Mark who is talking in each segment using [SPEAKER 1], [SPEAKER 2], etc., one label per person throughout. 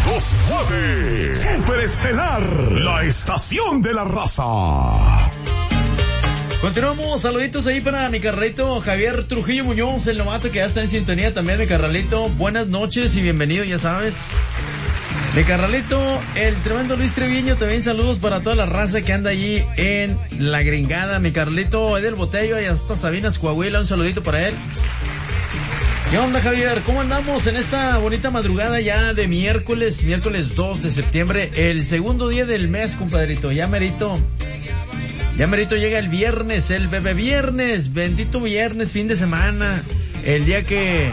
[SPEAKER 1] 9. Superestelar, la estación de la raza.
[SPEAKER 2] Continuamos, saluditos ahí para mi carnalito Javier Trujillo Muñoz, el novato que ya está en sintonía también, mi carnalito. Buenas noches y bienvenido, ya sabes. Mi carnalito, el tremendo Luis Treviño, también saludos para toda la raza que anda allí en La Gringada. Mi carnalito Edel Botello, y hasta Sabinas, Coahuila, un saludito para él. ¿Qué onda, Javier? ¿Cómo andamos en esta bonita madrugada ya de miércoles 2 de septiembre, el segundo día del mes, compadrito? Ya merito llega el viernes, el bebé viernes, bendito viernes, fin de semana, el día que...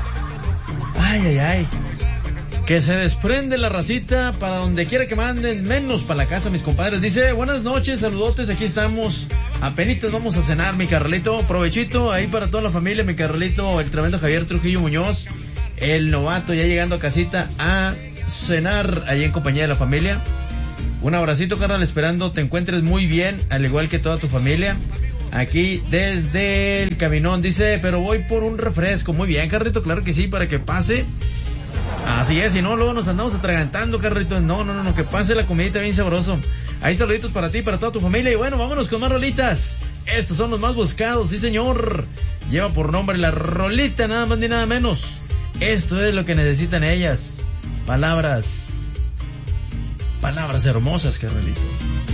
[SPEAKER 2] Ay, que se desprende la racita para donde quiera que manden, menos para la casa, mis compadres. Dice, buenas noches, saludotes, aquí estamos, apenitas vamos a cenar, mi carnalito, provechito ahí para toda la familia, mi carnalito, el tremendo Javier Trujillo Muñoz, el novato, ya llegando a casita a cenar ahí en compañía de la familia. Un abracito, carnal, esperando te encuentres muy bien, al igual que toda tu familia. Aquí desde el caminón, dice, pero voy por un refresco. Muy bien, carrito, claro que sí, para que pase. Así es, si no, luego nos andamos atragantando, carrito. No, que pase la comidita bien sabroso. Ahí saluditos para ti, para toda tu familia. Y bueno, vámonos con más rolitas. Estos son los más buscados, sí señor. Lleva por nombre la rolita, nada más ni nada menos. Esto es lo que necesitan ellas. Palabras hermosas, carnalito.